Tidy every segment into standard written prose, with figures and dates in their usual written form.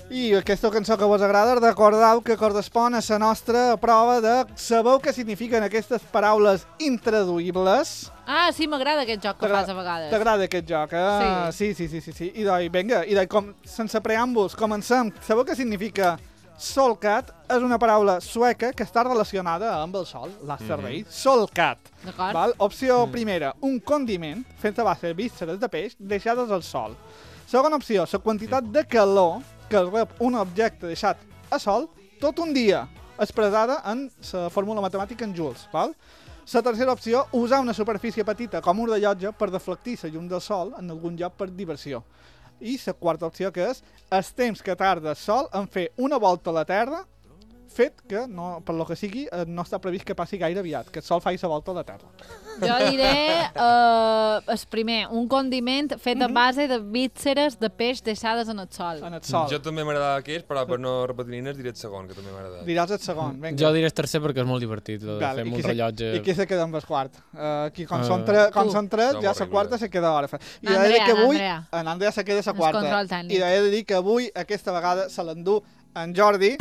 I aquesta cançó que vos agrada, recordeu que correspon a la nostra prova de sabeu què signifiquen aquestes paraules intraduïbles. Ah, sí, m'agrada aquest joc que fas a vegades. T'agrada aquest joc, eh? Sí. I doncs, vinga, sense preàmbuls, comencem. Sabeu què significa solcat? És una paraula sueca que està relacionada amb el sol, l'Asterrei. Solcat. D'acord. Opció primera, un condiment fet a base de vísceres de peix deixades al sol. Segona opció, la quantitat de calor que rep un objecte deixat a sol tot un dia, expressada en la fórmula matemàtica en joules. Val? La tercera opció, usar una superfície petita com un rellotge per deflectir la llum del sol en algun lloc per diversió. I la quarta opció, que és el temps que tarda el sol en fer una volta a la Terra, fet que, no, per lo que sigui, no està previst que passi gaire aviat, que el sol faci la volta a la Terra. Jo diré, el primer, un condiment fet a base de vísceres de peix deixades en el sol. En el sol. Jo també m'agradava aquest, però per no repetir nines diré el segon, que també m'agrada. Diràs el segon, vinga. Jo diré el tercer perquè és molt divertit, de fer un rellotge. I qui se queda amb el quart? Aquí, com són tres, ja la quarta se queda òrfa. I en Andrea se queda la quarta. I he de dir que avui, aquesta vegada, se l'endú en Jordi.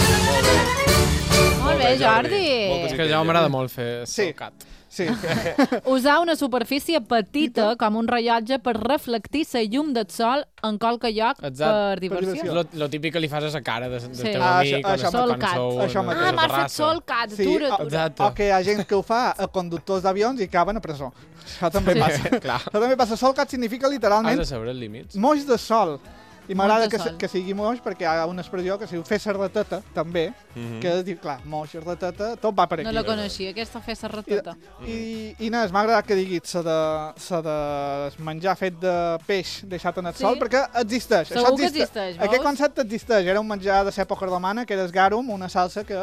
Molt bé, Jordi. És que ja m'agrada molt fer solcat. Sí. Usar una superfície petita com un rellotge per reflectir la llum del sol en qualque lloc per diversió. Lo típic que li fas a la cara del teu amic. Ah, m'has fet solcat. Exacte. O que hi ha gent que ho fa a conductors d'avions i acaben a presó. Això també passa. Això també passa. Solcat significa literalment... Has de saber els límits. Moix de sol. I m'agrada que sigui moix perquè hi ha una expressió que si ho fes rateta, també, que és dir, clar, moix, rateta, tot va per aquí. No la coneixia, aquesta fes rateta. I Inés, m'ha agradat que diguis la de menjar fet de peix deixat en el sol, perquè existeix. Segur que existeix, veus? Aquest concepte existeix. Era un menjar de l'època romana, que era el garum, una salsa que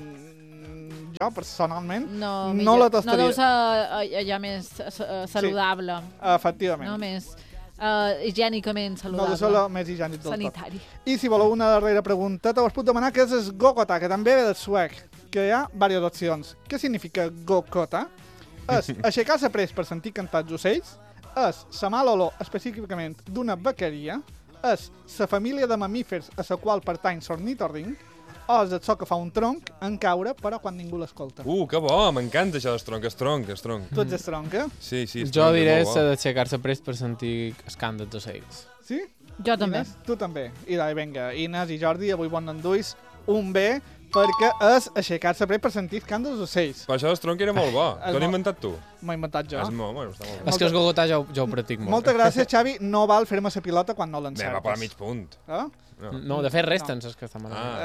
jo, personalment, no la tastaria. No deu ser allà més saludable. Efectivament. No més... higiènicament saludable. No, de solo més higiènic del sanitari. Tot. I si voleu una darrera pregunteta, us puc demanar què és el gokota, que també ve del suec, que hi ha diverses opcions. Què significa gokota? És aixecar-se pres per sentir cantar els ocells, és la mala olor específicament d'una bequeria, és la família de mamífers a la qual pertany l'ornitorrinc, o és el so que fa un tronc en caure, però quan ningú l'escolta. Que bo, m'encanta això del tronc, és tronc. Tu ets el tronc, eh? Sí, jo diré d'aixecar-se prest per sentir els cants dels ocells. Sí? Jo també. Inés, tu també. I vinga, Inés i Jordi, avui bon enduis un bé, perquè és aixecar-se prest per sentir els cants dels ocells. Però això del tronc era molt bo. T'ho has inventat tu? M'ho he inventat jo. Està molt bé. És que el gogotà jo ho practic molt. Moltes gràcies, Xavi. No val fer-me la pilota quan no l'encertes. Va per a mig punt. No, de fet resten les que estan malament.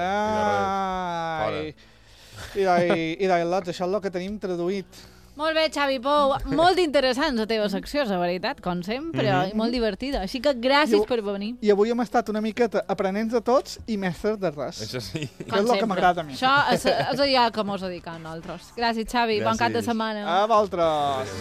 I de lots, això és el que tenim traduït. Molt bé, Xavi Pou. Molt interessant la teva secció, la veritat, com sempre, i molt divertida. Així que gràcies per venir. I avui hem estat una miqueta aprenents de tots i mestres de res. Això sí. Que és el que m'agrada a mi. Això és allò que mos dediquem nosaltres. Gràcies, Xavi. Bon cap de setmana. A vosaltres.